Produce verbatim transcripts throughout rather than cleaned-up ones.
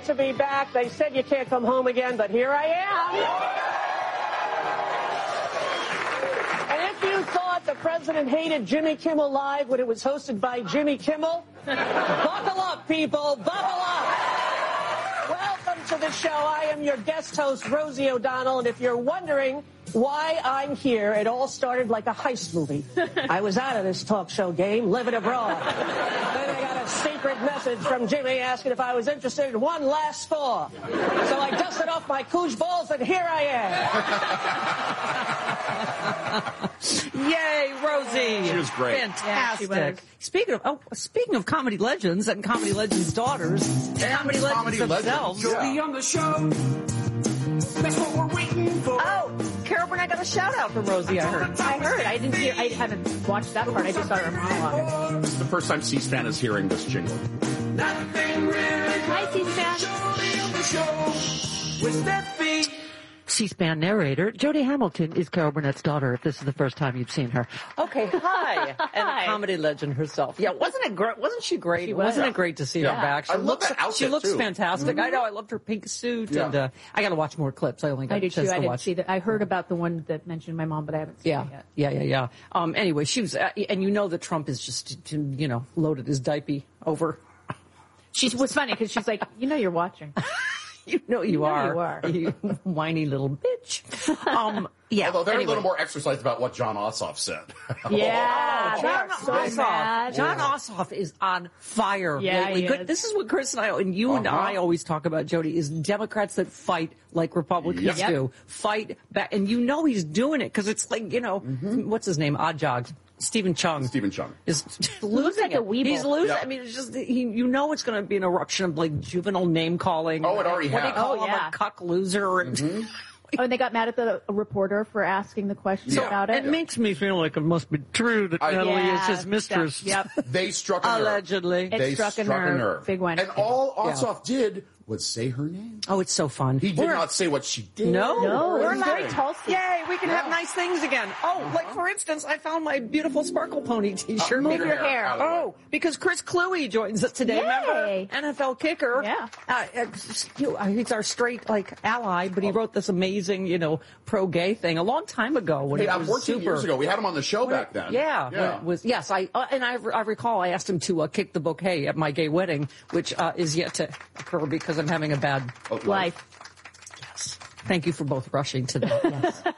to be back. They said you can't come home again, but here I am. And if you thought the president hated Jimmy Kimmel Live when it was hosted by Jimmy Kimmel, buckle up, people, buckle up. Welcome to the show. I am your guest host, Rosie O'Donnell, and if you're wondering why I'm here, it all started like a heist movie. I was out of this talk show game, living abroad. Then I got a secret message from Jimmy asking if I was interested in one last score. So I dusted off my cooch balls, and here I am. Yay, Rosie! She was great. Fantastic. Yeah, she was. Speaking of oh, speaking of comedy legends and comedy legends' daughters, and comedy legends comedy themselves. Legends, yeah. Be on the show. That's what we're waiting for. Oh, Carol Burnett got a shout out from Rosie. I heard. I heard. I didn't hear. I haven't watched that part. I just saw her monologue. This is the first time C-SPAN is hearing this jingle. Nothing really. Hi, C-SPAN. Jody on the show with Steffi. C-SPAN narrator Jody Hamilton is Carol Burnett's daughter, if this is the first time you've seen her. Okay, hi. And Hi. a comedy legend herself. Yeah, wasn't it great? Wasn't she great? She was. Wasn't it great to see Yeah. her back? She I love looks, that outfit, she looks too. fantastic. Mm-hmm. I know. I loved her pink suit. Yeah. And uh, I got to watch more clips. I only got I a did chance too. I to didn't watch. see that. I heard about the one that mentioned my mom, but I haven't seen Yeah, it yet. yeah, yeah, yeah. Um, anyway, she was, uh, and you know that Trump is just, you know, loaded his diaper over. She was funny because she's like, you know, you're watching. You know you, You know are. you are. You whiny little bitch. Um, yeah. Although they're anyway. a little more exercised about what John Ossoff said. Yeah, John they're so Ossoff. mad. John Ossoff is on fire Yeah, lately. he Good. is. This is what Chris and I and you and Uh-huh. I always talk about, Jody, is Democrats that fight like Republicans Yep. do. Fight back. And you know he's doing it because it's like, you know, what's his name? Odd Jogs. Stephen Chung. Stephen Chung. Is losing like a it. weeble. He's losing. Yeah. I mean, it's just he, you know it's going to be an eruption of like juvenile name calling. Oh, it already What do you has. call Oh, him? yeah. A cuck loser. And Oh, and they got mad at the reporter for asking the questions Yeah. about it. it makes me feel like it must be true that I- Natalie Yeah, is his mistress. Yep. They struck a nerve. Allegedly. It They struck a nerve. Big one. And all Ossoff did was say her name. Oh, it's so fun. He did We're- not say what she did. No, No, we're it's very not. Tulsi. Yay, we can have Yeah. nice things again. Oh, like for instance, I found my beautiful Sparkle Pony T-shirt. move your hair. out of the way. Oh, because Chris Cluey joins us today. Yay. Remember, N F L kicker. Yeah. uh, uh, you- uh, he's our straight like ally, but he wrote this amazing, you know, pro-gay thing a long time ago when Yeah, it was fourteen super. years ago. We had him on the show back then. Yeah, when it was yes. I uh, and I, I recall I asked him to uh, kick the bouquet at my gay wedding, which uh, is yet to occur because I'm having a bad Oh, Life. Thank you for both rushing to that.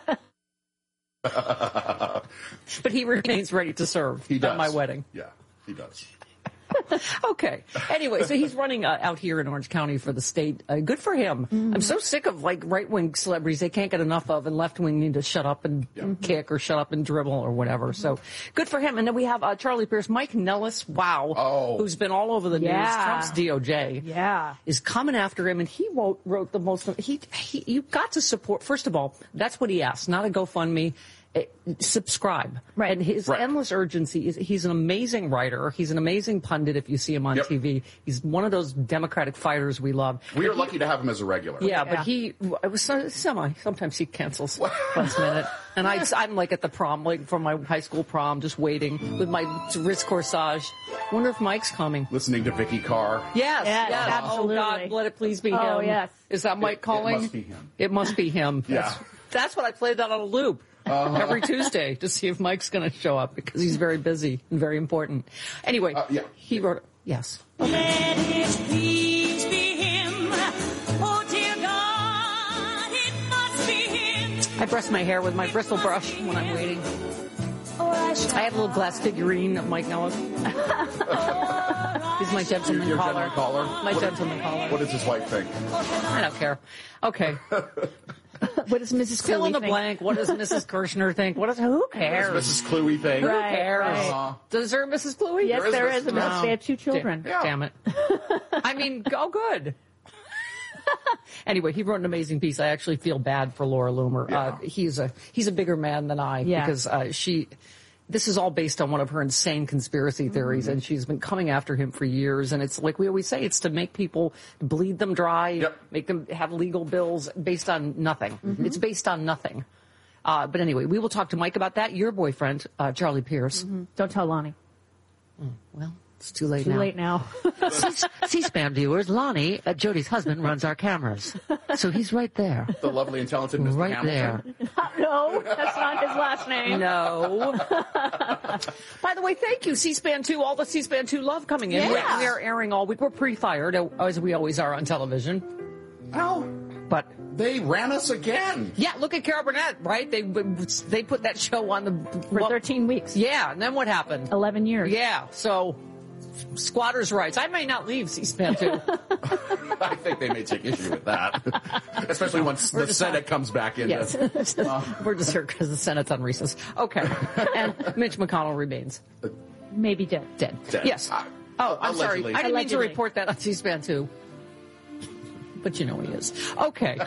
Yes. But he remains ready to serve He does. at my wedding. Yeah, he does. Okay. Anyway, so he's running uh, out here in Orange County for the state. Uh, good for him. Mm-hmm. I'm so sick of like right-wing celebrities they can't get enough of, and left-wing need to shut up and Yeah. kick or shut up and dribble or whatever. So good for him. And then we have uh, Charlie Pierce, Mike Nellis. Wow. Oh. Who's been all over the news. Yeah. Trump's D O J. Yeah. Is coming after him, and he wrote, wrote the most. He, he, you got to support. First of all, that's what he asked, not a GoFundMe. Uh, subscribe. Right. And his Right. endless urgency is. He's an amazing writer. He's an amazing pundit. If you see him on Yep. T V, he's one of those Democratic fighters we love. We are lucky to have him as a regular. Yeah, Yeah. but he it was so- semi. Sometimes he cancels last minute, and I, I'm like at the prom, like for my high school prom, just waiting with my wrist corsage. Wonder if Mike's coming. Listening to Vicky Carr. Yes, Yes, yes. absolutely. Oh God, let it please be Oh, him. yes. Is that Mike It- it calling? must be him. It must be him. Yeah. That's, that's what I played that on a loop. Every Tuesday to see if Mike's going to show up because he's very busy and very important. Anyway, Uh, yeah. he wrote, yes. Let it please be him. Oh, dear God, it must be him. I brush my hair with my bristle brush when I'm waiting. Or I shall I have a little glass figurine of Mike Nellis. He's my gentleman Your caller. gentleman caller? My What- gentleman caller. What does his wife think? I don't care. Okay. What does Missus Fill in Cluey the think? blank. What does Missus Kirshner think? What does, who What cares? does Missus Cluey think? Who Right, cares? right. Uh-huh. Does there a Missus Cluey? Yes, There is there Missus is. And No. they have two children. Yeah. Damn it. I mean, go good. Anyway, he wrote an amazing piece. I actually feel bad for Laura Loomer. Yeah. Uh, he's a he's a bigger man than I Yeah. because uh, she. This is all based on one of her insane conspiracy theories, Mm-hmm. and she's been coming after him for years. And it's like we always say, it's to make people bleed them dry, Yep. make them have legal bills based on nothing. Mm-hmm. It's based on nothing. Uh, but anyway, we will talk to Mike about that. Your boyfriend, uh, Charlie Pierce. Don't tell Lonnie. Well, It's too late Too now. late now. C- C-SPAN viewers, Lonnie, uh, Jody's husband, runs our cameras. So he's right there. The lovely and talented Mister Right Hamilton. there. No, that's not his last name. No. By the way, thank you, C-SPAN two, all the C-SPAN two love coming in. Yeah. We are airing all week. We're pre-fired, as we always are on television. Oh, But, they ran us again. yeah, look at Carol Burnett, right? They they put that show on the... For thirteen weeks. Yeah, and then what happened? eleven years. Yeah, so... Squatters' rights. I may not leave C-SPAN two. I think they may take issue with that, especially once the just Senate comes back in. Yes. We're just here because the Senate's on recess. Okay. And Mitch McConnell remains Maybe dead. dead. Dead. Yes. Uh, Oh, I'm sorry. allegedly. I didn't mean to Allegedly. report that on C-SPAN two. But you know he is. Okay.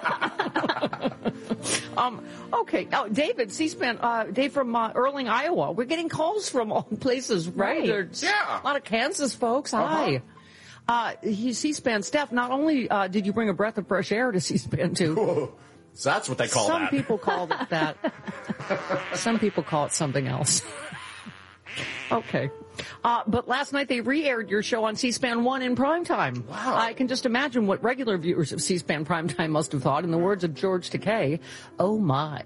um, okay. Oh, David, C-SPAN, uh, Dave from uh, Erling, Iowa. We're getting calls from all places, right? Right. There's Yeah. a lot of Kansas folks. Hi. Uh, he, C-SPAN Steph, not only uh, did you bring a breath of fresh air to C-SPAN two, Whoa. So that's what they call some that. people call it that. Some people call it something else. Okay. Uh, but last night they re-aired your show on C-SPAN one in primetime. Wow. I can just imagine what regular viewers of C-SPAN primetime must have thought. In the words of George Takei, oh my.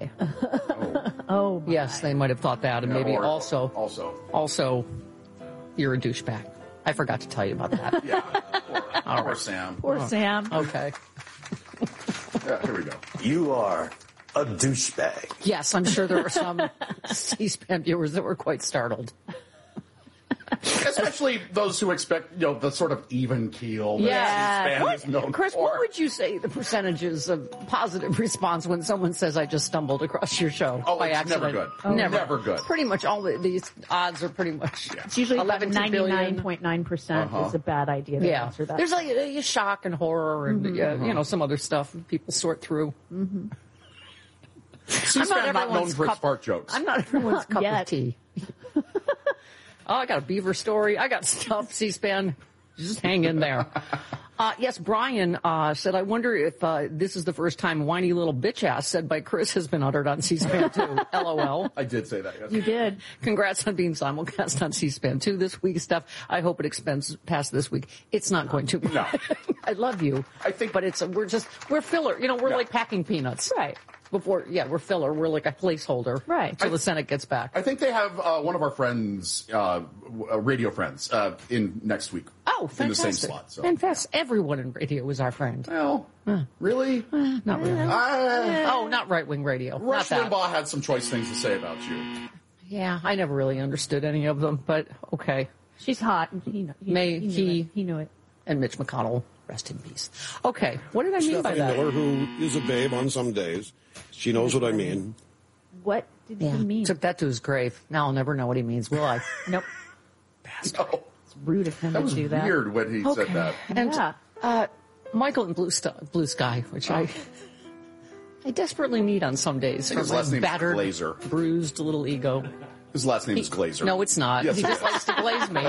Oh, my. Yes, they might have thought that. And maybe Or- also, Also. also, you're a douchebag. I forgot to tell you about that. Yeah. Poor, poor Sam. Poor Sam. Okay. Yeah, here we go. You are a douchebag. Yes, I'm sure there were some C-SPAN viewers that were quite startled. Especially those who expect, you know, the sort of even keel that Yeah. C-SPAN What- is known Chris, for. what would you say the percentages of positive response when someone says, I just stumbled across your show Oh, by it's accident? never good. Oh. Never. Never good. Pretty much all the, these odds are pretty much It's usually about eleven to billion. ninety-nine point nine percent Uh-huh. is a bad idea to Yeah. answer that. There's like a, a shock and horror and, uh, you know, some other stuff people sort through. Mm-hmm. C-SPAN not, known everyone's for its cup- fart jokes. I'm not everyone's cup yet. of tea. Oh, I got a beaver story. I got stuff, C-SPAN. Just hang in there. Uh, yes, Brian uh, said, I wonder if uh, this is the first time whiny little bitch ass said by Chris has been uttered on C-SPAN two. LOL. I did say that. Yes. You did. Congrats on being simulcast on C-SPAN two this week, Steph. I hope it expands past this week. It's not going to. No. I love you. I think- But it's, we're just, we're filler. You know, we're No. like packing peanuts. Right. Before, yeah, we're filler. We're like a placeholder. Right. Until the Senate gets back. I think they have uh, one of our friends, uh, w- uh, radio friends, uh, in next week. Oh, In the fantastic. same slot. So. Fantastic. Everyone in radio is our friend. Well, really? Not really. Uh, Oh, not right-wing radio. Rush not that. Limbaugh had some choice things to say about you. Yeah, I never really understood any of them, but okay. She's hot. He, kn- he, May he, knew he- it. He knew it. And Mitch McConnell, rest in peace. Okay, what did I mean by Stephanie that? Miller, who is a babe on some days. She knows what I mean. What did Yeah, he mean? took that to his grave. Now I'll never know what he means, will I? Nope. Oh, It's rude of him that to was do that. weird when he Okay. said that. And Yeah. uh, Michael and Blue, St- Blue Sky, which I I desperately need on some days think for his my last name's battered, Glazer. bruised little ego. His last name is Glazer. No, it's not. Yes, he it just is. likes to glaze me.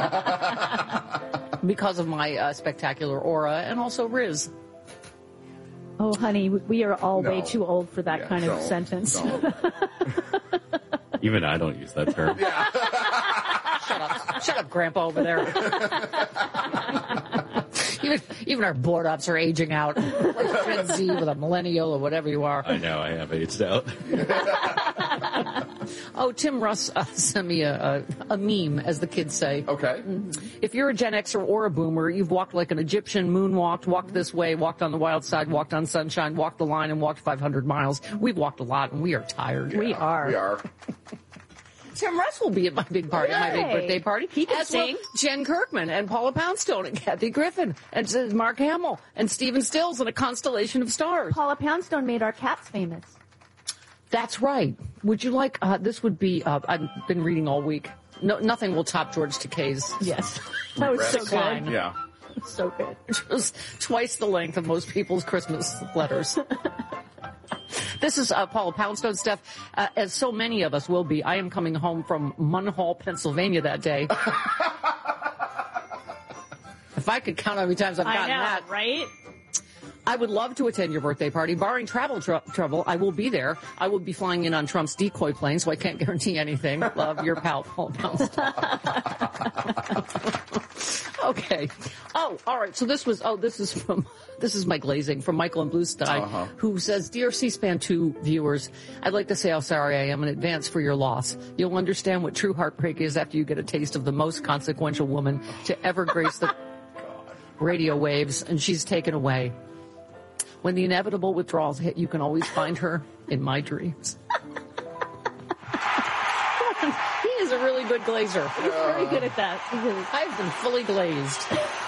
Because of my uh, spectacular aura and also Riz. Oh, honey, we- we are all way No. too old for that Yeah, kind of don't, sentence. don't. Even I don't use that term. Shut up. Shut up, Grandpa over there. even, even our board ops are aging out. Like Gen Z with a millennial or whatever you are. I know, I have aged out. Oh, Tim Russ uh, sent me a, a, a meme, as the kids say. Okay. If you're a Gen Xer or a Boomer, you've walked like an Egyptian, moonwalked, walked this way, walked on the wild side, walked on sunshine, walked the line, and walked five hundred miles. We've walked a lot, and we are tired. We are. We are. Tim Russ will be at my big party, my big Yay. birthday party. He can as will sing. Jen Kirkman and Paula Poundstone and Kathy Griffin and uh, Mark Hamill and Stephen Stills and a constellation of stars. Paula Poundstone made our cats famous. That's right. Would you like, uh, this would be, uh, I've been reading all week. No, nothing will top George Takei's. Yes. That was so Fine. good. Yeah. So good. Just twice the length of most people's Christmas letters. This is uh, Paula Poundstone stuff, uh, as so many of us will be. I am coming home from Munhall, Pennsylvania that day. If I could count how many times I've I gotten know, that. right? I would love to attend your birthday party. Barring travel tr- trouble, I will be there. I will be flying in on Trump's decoy plane, so I can't guarantee anything. Love, your pal, Paul Poundstone. Okay. Oh, all right. So this was, oh, this is from, this is Mike Glazing from Michael and Blue Sky, Uh-huh. who says, Dear C-SPAN two viewers, I'd like to say how sorry I am in advance for your loss. You'll understand what true heartbreak is after you get a taste of the most consequential woman to ever grace the radio waves, and she's taken away. When the inevitable withdrawals hit, you can always find her in my dreams. He is a really good glazer. He's very good at that. He is. I've been fully glazed.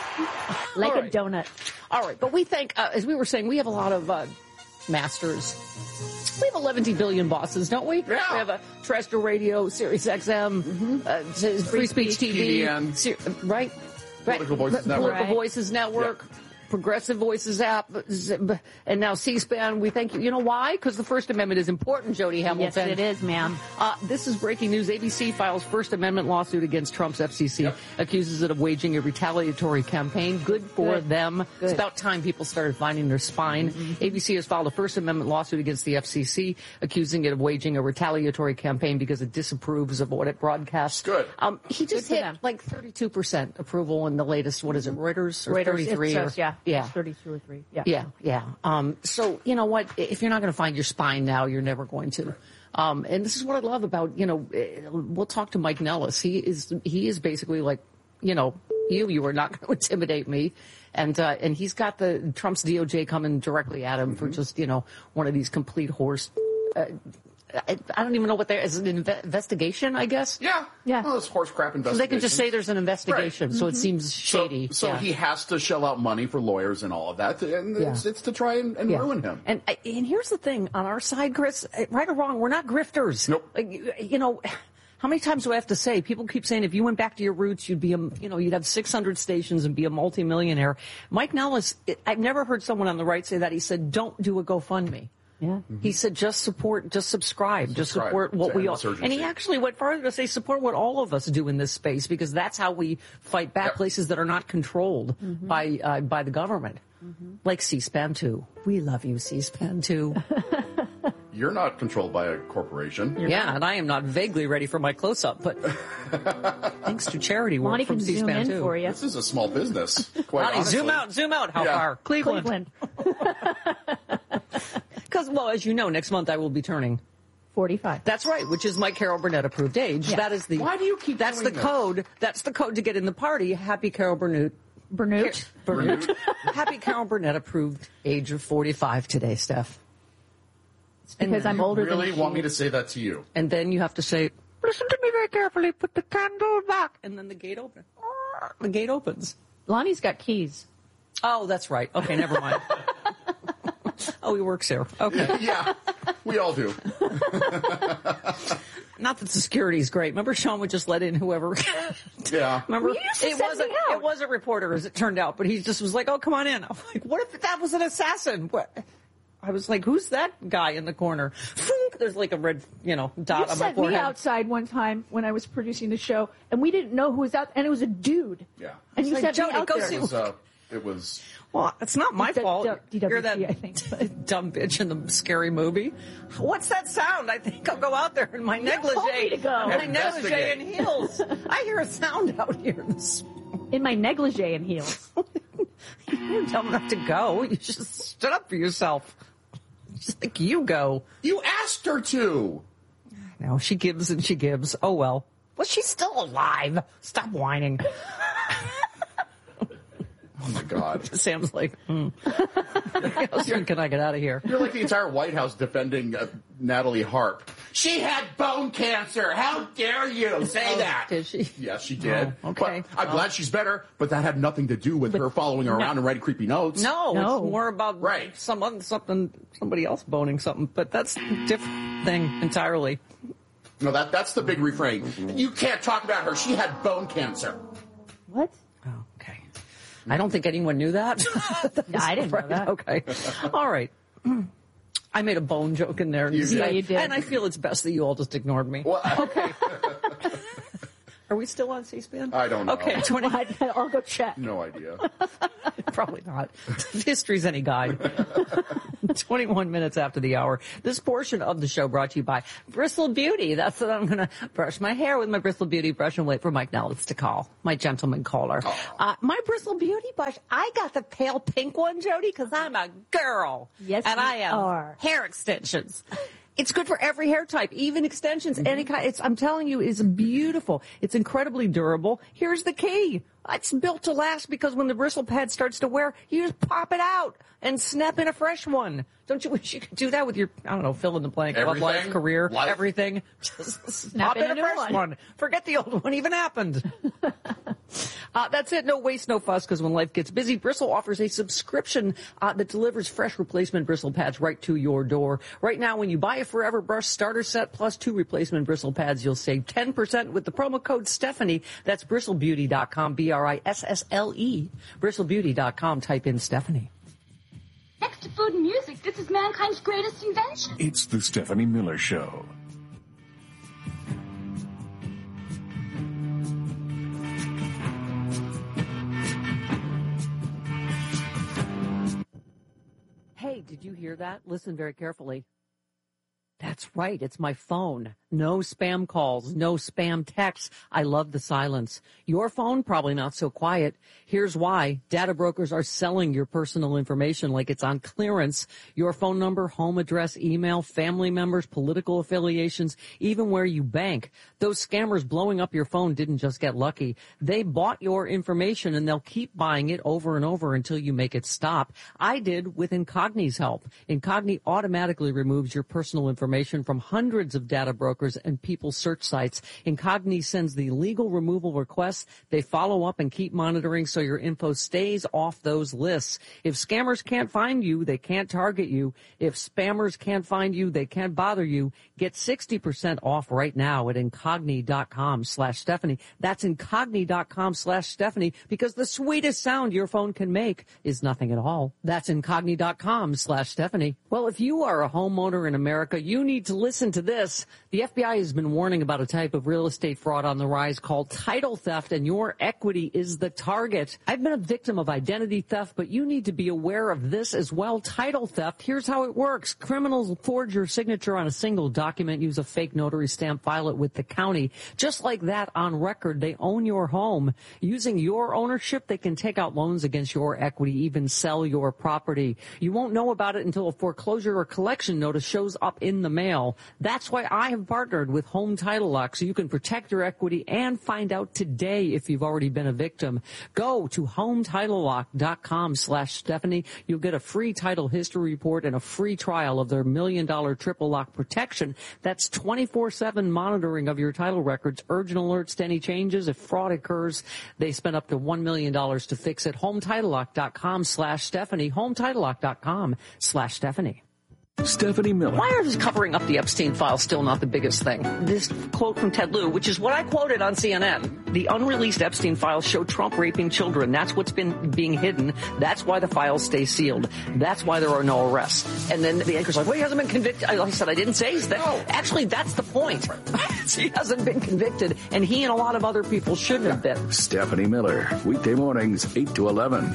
Like All a right. donut. All right, but we think, uh, as we were saying, we have a lot of uh, masters. We have eleven billion bosses, don't we? Yeah. We have a terrestrial radio, Sirius X M, Mm-hmm. uh, Free, Free Speech T V, T V N. Ser- right? Political right. Voices P- Network. Political Right. Voices Network. Progressive Voices app, and now C-SPAN. We thank you. You know why? Because the First Amendment is important, Jody Hamilton. Yes, it is, ma'am. Uh, this is breaking news. A B C files First Amendment lawsuit against Trump's F C C, Yep. accuses it of waging a retaliatory campaign. Good for Good. them. Good. It's about time people started finding their spine. Mm-hmm. A B C has filed a First Amendment lawsuit against the F C C, accusing it of waging a retaliatory campaign because it disapproves of what it broadcasts. Good. Um, he just for hit them. like thirty-two percent approval in the latest, what is it, Reuters? Or Reuters, thirty-three? it or, says, yeah. Yeah. It's thirty-two or three. Yeah. Yeah, yeah. Um, so, you know what? If you're not going to find your spine now, you're never going to. Um, and this is what I love about, you know, eh, we'll talk to Mike Nellis. He is, he is basically like, you know, you, you are not going to intimidate me. And, uh, and he's got the Trump's D O J coming directly at him for just, you know, one of these complete horse, uh, I, I don't even know what there is. An inve- investigation, I guess? Yeah. Yeah. Well, it's horse crap So investigation. they can just say there's an investigation, so it seems shady. So, so yeah. he has to shell out money for lawyers and all of that, and it's, Yeah. it's to try and, and Yeah. ruin him. And and here's the thing on our side, Chris. Right or wrong, we're not grifters. Nope. Like, you- you know, how many times do I have to say? People keep saying if you went back to your roots, you'd be a, you know, you'd have six hundred stations and be a multimillionaire. Mike Nellis, it, I've never heard someone on the right say that. He said, "Don't do a GoFundMe." Yeah. He said, just support, just subscribe, just Subscribe support what to we end all, this urgency. and he actually went farther to say support what all of us do in this space, because that's how we fight back Yep. places that are not controlled by, uh, by the government. Like C-SPAN two. We love you, C-SPAN two. You're not controlled by a corporation. Yeah, and I am not vaguely ready for my close-up, but thanks to charity work Lonnie from can zoom C-SPAN in two. for you. This is a small business. Quite Lonnie, honestly. zoom out, zoom out. How Yeah. far? Cleveland. Cleveland. Because, well, as you know, next month I will be turning. forty-five. That's right, which is my Carol Burnett approved age. Yeah. That is the. Why do you keep That's doing the this? code. That's the code to get in the party. Happy Carol Burnett. Burnett. Burnett. Happy Carol Burnett approved age of forty-five today, Steph. It's because I'm older Really than she want me to is. say that to you? And then you have to say, listen to me very carefully. Put the candle back, and then the gate opens. The gate opens. Lonnie's got keys. Oh, that's right. Okay, never mind. Oh, he works here. Okay. Yeah, we all do. Not that security's great. Remember, Sean would just let in whoever. Yeah. Remember, Well, you used to it send wasn't. me out. It was a reporter, as it turned out, but he just was like, "Oh, come on in." I'm like, "What if that was an assassin?" What? I was like, "Who's that guy in the corner?" Foonk, there's like a red, you know, dot You on my sent me forehead. outside one time when I was producing the show, and we didn't know who was out, and it was a dude. Yeah. And you It's like, sent me Jody, out go there. see It was. Uh, it was. Well, it's not my It's a fault. D W P, You're that I think. dumb bitch in the scary movie. What's that sound? I think I'll go out there in my negligee. told me to go. My negligee Investigate. and heels. I hear a sound out here. This- In my negligee and heels. You're dumb enough to go. You just stood up for yourself. Just like you go. You asked her to. No, she gives and she gives. Oh well. Well, she's still alive. Stop whining. Oh my God. Sam's like, hmm. How soon can I get out of here? You're like the entire White House defending uh, Natalie Harp. She had bone cancer. How dare you say that? Did she? Yes, she did. Oh, okay. But I'm glad she's better, but that had nothing to do with her following her around and writing creepy notes. No, No. it's more about Right. some other, something, somebody else boning something. But that's a different thing entirely. No, that that's the big refrain. You can't talk about her. She had bone cancer. What? Oh, okay. I don't think anyone knew that. No, I didn't know Right, that. Okay. All right. I made a bone joke in there. You did. Yeah, you did. And I feel it's best that you all just ignored me. Well, Okay. Are we still on C-SPAN? I don't know. Okay, twenty. I'll go check. No idea. Probably not. If history's any guide. twenty-one minutes after the hour. This portion of the show brought to you by Bristle Beauty. That's what I'm going to brush my hair with, my Bristle Beauty brush, and wait for Mike Nellis to call, my gentleman caller. Oh. Uh, my Bristle Beauty brush, I got the pale pink one, Jody, because I'm a girl. Yes, and you I have are. hair extensions. It's good for every hair type, even extensions, mm-hmm. any kind. It's, I'm telling you, it's beautiful. It's incredibly durable. Here's the key. It's built to last because when the bristle pad starts to wear, you just pop it out and snap in a fresh one. Don't you wish you could do that with your, I don't know, fill in the blank, love life, career, life. everything? Just Snap pop in a fresh one. one. Forget the old one even happened. uh, that's it. No waste, no fuss, because when life gets busy, Bristle offers a subscription uh, that delivers fresh replacement bristle pads right to your door. Right now, when you buy a Forever Brush starter set plus two replacement bristle pads, you'll save ten percent with the promo code Stephanie. That's bristle beauty dot com, B R I S S L E. bristle beauty dot com. Type in Stephanie. Next to food and music, this is mankind's greatest invention. It's the Stephanie Miller Show. Hey, did you hear that? Listen very carefully. That's right. It's my phone. No spam calls, no spam texts. I love the silence. Your phone, probably not so quiet. Here's why. Data brokers are selling your personal information like it's on clearance. Your phone number, home address, email, family members, political affiliations, even where you bank. Those scammers blowing up your phone didn't just get lucky. They bought your information and they'll keep buying it over and over until you make it stop. I did with Incogni's help. Incogni automatically removes your personal information from hundreds of data brokers and people's search sites. Incogni sends the legal removal requests. They follow up and keep monitoring so your info stays off those lists. If scammers can't find you, they can't target you. If spammers can't find you, they can't bother you. Get sixty percent off right now at incogni dot com slash Stephanie. That's incogni dot com slash Stephanie, because the sweetest sound your phone can make is nothing at all. That's incogni dot com slash Stephanie. Well, if you are a homeowner in America, you need to listen to this. The F B I has been warning about a type of real estate fraud on the rise called title theft, and your equity is the target. I've been a victim of identity theft, but you need to be aware of this as well. Title theft, here's how it works. Criminals forge your signature on a single document, use a fake notary stamp, file it with the county. Just like that, on record, they own your home. Using your ownership, they can take out loans against your equity, even sell your property. You won't know about it until a foreclosure or collection notice shows up in the mail. That's why I have partnered with Home Title Lock, so you can protect your equity and find out today if you've already been a victim. Go to home title lock dot com slash Stephanie. You'll get a free title history report and a free trial of their million dollar triple lock protection. That's twenty-four seven monitoring of your title records, urgent alerts to any changes. If fraud occurs, they spend up to one million dollars to fix it. home title lock dot com slash Stephanie. home title lock dot com slash Stephanie. Stephanie Miller. Why is covering up the Epstein file still not the biggest thing? This quote from Ted Lieu, which is what I quoted on C N N. The unreleased Epstein files show Trump raping children. That's what's been being hidden. That's why the files stay sealed. That's why there are no arrests. And then the anchor's like, well, he hasn't been convicted. I said, I didn't say that. No. Actually, that's the point. He hasn't been convicted, and he and a lot of other people shouldn't have been. Stephanie Miller, weekday mornings, eight to eleven.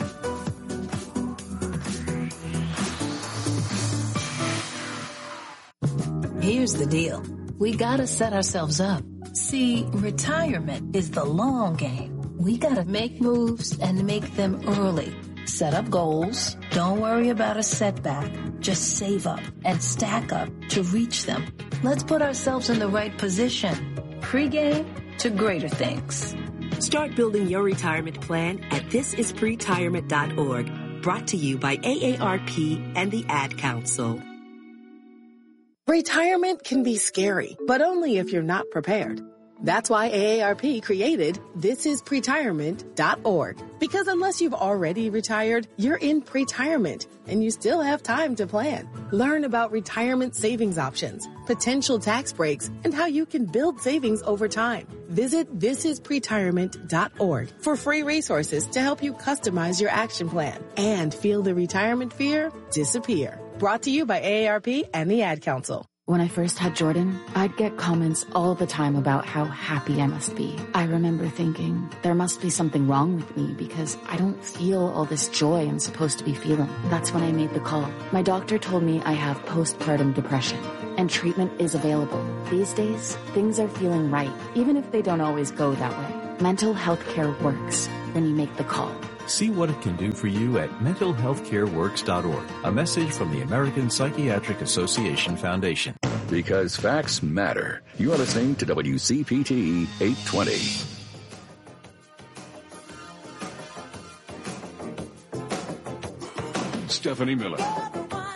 Here's the deal. We gotta set ourselves up. See, retirement is the long game. We gotta make moves and make them early. Set up goals. Don't worry about a setback. Just save up and stack up to reach them. Let's put ourselves in the right position. Pre-game to greater things. Start building your retirement plan at this is pretirement dot org. Brought to you by A A R P and the Ad Council. Retirement can be scary, but only if you're not prepared. That's why A A R P created this is pretirement dot org. Because unless you've already retired, you're in pretirement and you still have time to plan. Learn about retirement savings options, potential tax breaks, and how you can build savings over time. Visit this is pretirement dot org for free resources to help you customize your action plan and feel the retirement fear disappear. Brought to you by A A R P and the Ad Council. When I first had Jordan, I'd get comments all the time about how happy I must be. I remember thinking, there must be something wrong with me because I don't feel all this joy I'm supposed to be feeling. That's when I made the call. My doctor told me I have postpartum depression, and treatment is available. These days, things are feeling right, even if they don't always go that way. Mental health care works when you make the call. See what it can do for you at mental health care works dot org. A message from the American Psychiatric Association Foundation. Because facts matter. You are listening to W C P T eight twenty. Stephanie Miller.